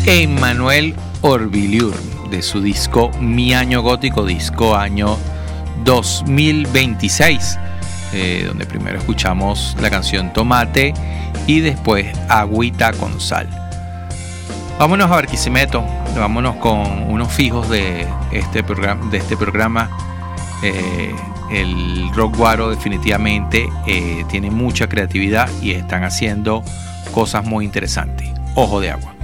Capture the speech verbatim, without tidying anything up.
Emmanuel Orbiliur, de su disco Mi Año Gótico, disco año dos mil veintiséis, eh, donde primero escuchamos la canción Tomate y después Agüita con Sal. Vámonos a Barquisimeto, vámonos con unos fijos de este programa, de este programa. Eh, el rock guaro definitivamente eh, tiene mucha creatividad y están haciendo cosas muy interesantes. Ojo de Agua.